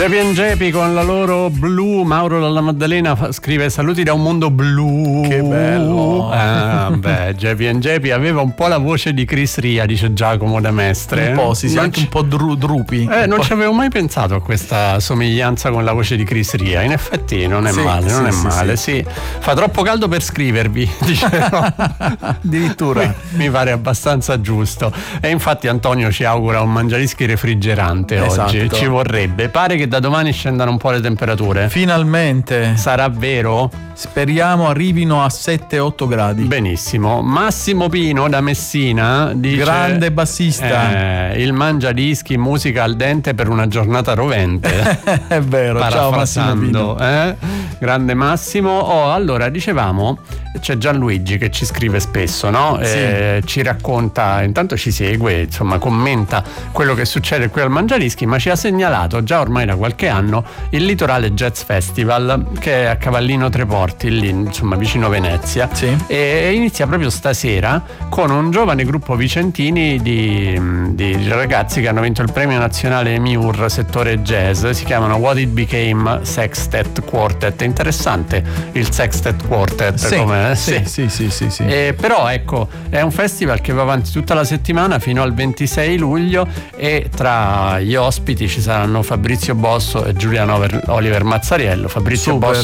Jepi & Jepi con la loro blu. Mauro dalla Maddalena scrive: saluti da un mondo blu. Che bello. Jepi & Jepi aveva un po' la voce di Chris Ria, dice Giacomo da Mestre. Un po', sì, anche un po' drupi. Non ci avevo mai pensato a questa somiglianza con la voce di Chris Ria. In effetti non è male. Sì. Fa troppo caldo per scrivervi, dicevo. Addirittura. Mi pare abbastanza giusto. E infatti Antonio ci augura un mangiadischi refrigerante oggi. Ci vorrebbe. Pare che da domani scendano un po' le temperature. Finalmente. Sarà vero? Speriamo arrivino a 7-8 gradi. Benissimo. Massimo Pino da Messina dice: grande bassista. Il mangiadischi, musica al dente per una giornata rovente. È vero. Ciao Massimo Pino. Grande Massimo. Allora dicevamo, c'è Gianluigi che ci scrive spesso, no? Sì. Ci racconta, intanto ci segue, insomma commenta quello che succede qui al Mangiadischi, ma ci ha segnalato già ormai da qualche anno il Litorale Jazz Festival, che è a Cavallino Treporti, lì insomma vicino Venezia. Sì. E inizia proprio stasera con un giovane gruppo vicentini di ragazzi che hanno vinto il premio nazionale MIUR settore jazz. Si chiamano What It Became Sextet Quartet. È interessante il Sextet Quartet. Sì. Come Sì. Però ecco, è un festival che va avanti tutta la settimana fino al 26 luglio e tra gli ospiti ci saranno Fabrizio Bosso e Giuliano Oliver Mazzariello. Fabrizio Bosso